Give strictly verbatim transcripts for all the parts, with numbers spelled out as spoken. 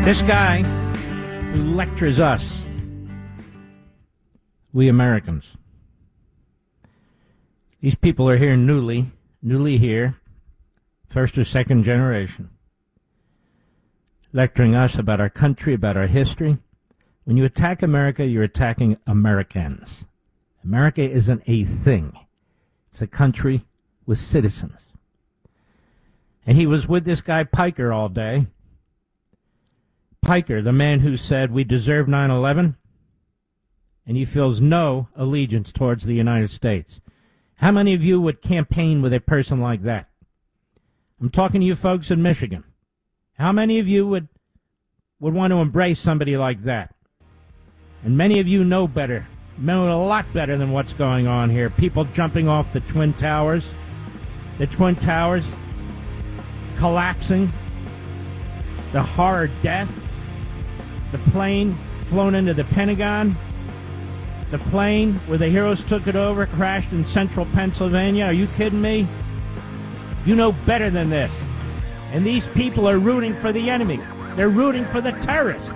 This guy who lectures us, we Americans. These people are here newly, newly here, first or second generation, lecturing us about our country, about our history. When you attack America, you're attacking Americans. America isn't a thing. It's a country with citizens. And he was with this guy Piker all day. Piker, the man who said we deserve nine eleven, and he feels no allegiance towards the United States. How many of you would campaign with a person like that? I'm talking to you folks in Michigan. How many of you would would want to embrace somebody like that? And many of you know better, know a lot better than what's going on here. People jumping off the Twin Towers, the Twin Towers collapsing, the horror death, the plane flown into the Pentagon, the plane where the heroes took it over crashed in central Pennsylvania. Are you kidding me? You know better than this. And these people are rooting for the enemy. They're rooting for the terrorists.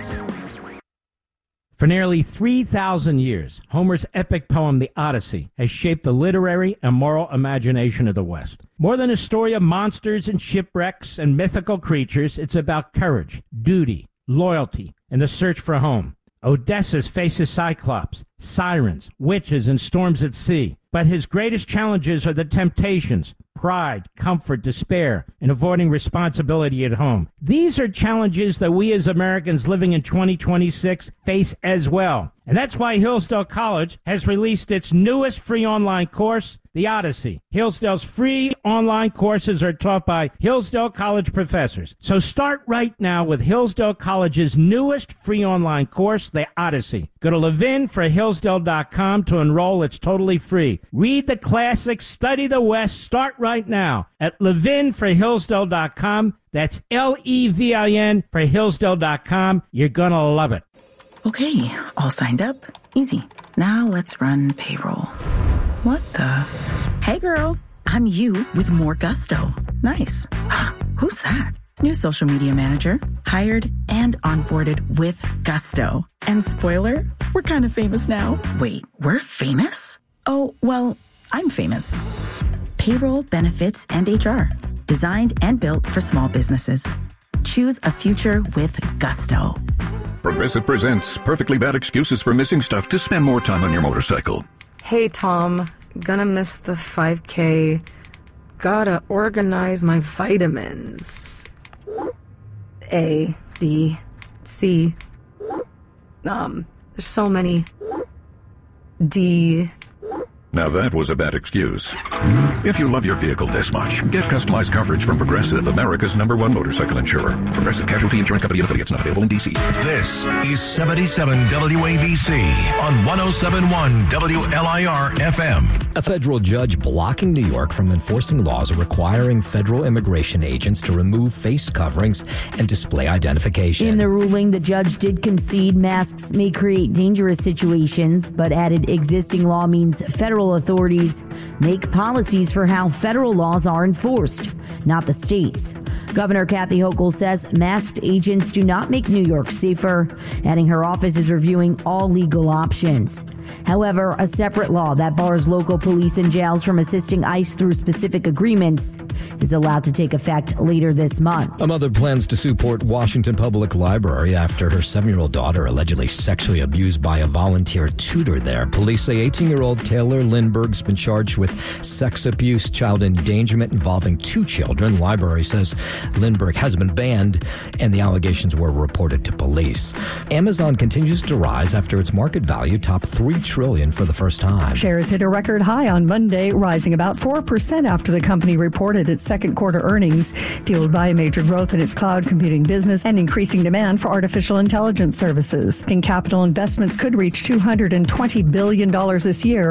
For nearly three thousand years, Homer's epic poem, The Odyssey, has shaped the literary and moral imagination of the West. More than a story of monsters and shipwrecks and mythical creatures, it's about courage, duty, loyalty, and the search for home. Odysseus faces Cyclops, sirens, witches, and storms at sea. But his greatest challenges are the temptations, pride, comfort, despair, and avoiding responsibility at home. These are challenges that we as Americans living in twenty twenty-six face as well. And that's why Hillsdale College has released its newest free online course, The Odyssey. Hillsdale's free online courses are taught by Hillsdale College professors. So start right now with Hillsdale College's newest free online course, The Odyssey. Go to levin for hillsdale dot com to enroll. It's totally free. Read the classics, study the West. Start right now at levin for hillsdale dot com. That's L E V I N for hillsdale dot com. You're going to love it. Okay, all signed up. Easy. Now let's run payroll. What the? Hey girl, I'm you with more gusto. Nice. Who's that? New social media manager, hired and onboarded with gusto. And spoiler, we're kind of famous now. Wait, we're famous? Oh, well, I'm famous. Payroll, benefits, and H R. Designed and built for small businesses. Choose a future with gusto. Progressive presents Perfectly Bad Excuses for Missing Stuff to Spend More Time on Your Motorcycle. Hey, Tom. Gonna miss the five K. Gotta organize my vitamins. A, B, C. Um, there's so many. D. Now that was a bad excuse. If you love your vehicle this much, get customized coverage from Progressive, America's number one motorcycle insurer. Progressive Casualty Insurance Company and affiliates, not available in D C. This is seventy-seven W A B C on one oh seven point one W L I R F M. A federal judge blocking New York from enforcing laws requiring federal immigration agents to remove face coverings and display identification. In the ruling, the judge did concede masks may create dangerous situations, but added existing law means federal authorities make policies for how federal laws are enforced, not the states. Governor Kathy Hochul says masked agents do not make New York safer, adding her office is reviewing all legal options. However, a separate law that bars local police and jails from assisting ICE through specific agreements is allowed to take effect later this month. A mother plans to sue Port Washington Public Library after her seven-year-old daughter allegedly sexually abused by a volunteer tutor there. Police say eighteen-year-old Taylor Lindbergh's been charged with sex abuse, child endangerment involving two children. Library says Lindbergh has been banned, and the allegations were reported to police. Amazon continues to rise after its market value topped three trillion dollars for the first time. Shares hit a record high on Monday, rising about four percent after the company reported its second quarter earnings, fueled by major growth in its cloud computing business and increasing demand for artificial intelligence services. And capital investments could reach two hundred twenty billion dollars this year. I'm Tammy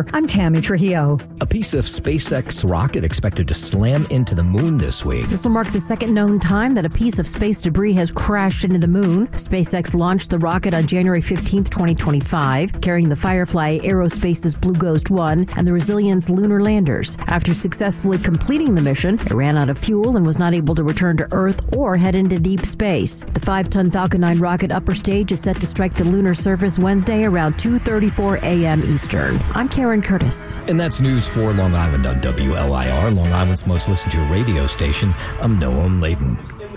Tammy Trujillo. A piece of SpaceX rocket expected to slam into the moon this week. This will mark the second known time that a piece of space debris has crashed into the moon. SpaceX launched the rocket on January fifteenth, twenty twenty-five, carrying the Firefly Aerospace's Blue Ghost one and the Resilience lunar landers. After successfully completing the mission, it ran out of fuel and was not able to return to Earth or head into deep space. The five-ton Falcon nine rocket upper stage is set to strike the lunar surface Wednesday around two thirty-four a.m. Eastern. I'm Karen Curtis. And that's news for Long Island on W L I R, Long Island's most listened to radio station. I'm Noam Layden.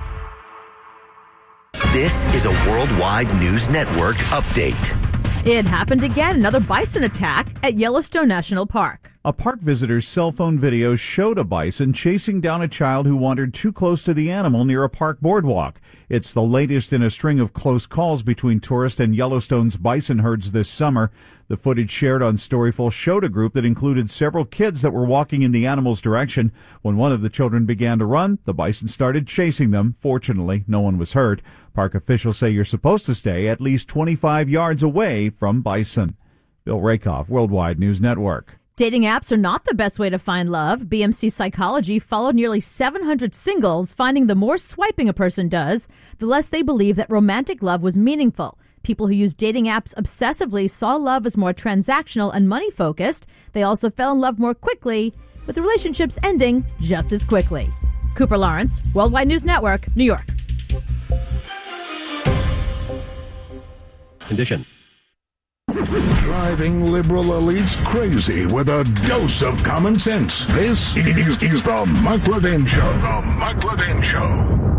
This is a Worldwide News Network update. It happened again, another bison attack at Yellowstone National Park. A park visitor's cell phone video showed a bison chasing down a child who wandered too close to the animal near a park boardwalk. It's the latest in a string of close calls between tourists and Yellowstone's bison herds this summer. The footage shared on Storyful showed a group that included several kids that were walking in the animal's direction. When one of the children began to run, the bison started chasing them. Fortunately, no one was hurt. Park officials say you're supposed to stay at least twenty-five yards away from bison. Bill Rakoff, Worldwide News Network. Dating apps are not the best way to find love. B M C Psychology followed nearly seven hundred singles, finding the more swiping a person does, the less they believe that romantic love was meaningful. People who use dating apps obsessively saw love as more transactional and money-focused. They also fell in love more quickly, with the relationships ending just as quickly. Cooper Lawrence, Worldwide News Network, New York. Condition. Driving liberal elites crazy with a dose of common sense. This is, is the Mike Levin Show. The Mike Levin Show.